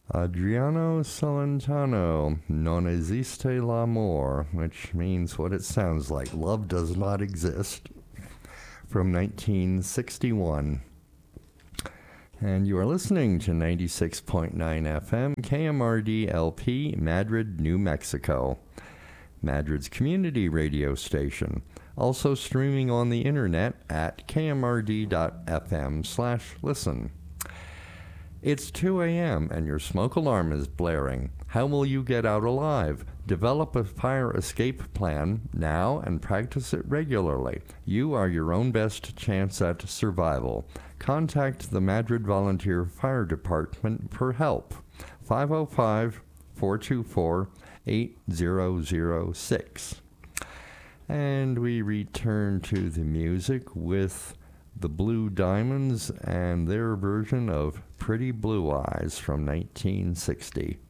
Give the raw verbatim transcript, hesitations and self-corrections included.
Adriano Celentano, Non esiste l'amor, which means what it sounds like, love does not exist, from nineteen sixty-one. And you are listening to ninety-six point nine F M, K M R D L P, Madrid, New Mexico. Madrid's community radio station. Also streaming on the internet at kmrd.fm slash listen. It's two a.m. and your smoke alarm is blaring. How will you get out alive? Develop a fire escape plan now and practice it regularly. You are your own best chance at survival. Contact the Madrid Volunteer Fire Department for help. five oh five, four two four, eight zero zero six. And we return to the music with the Blue Diamonds and their version of Pretty Blue Eyes from nineteen sixty.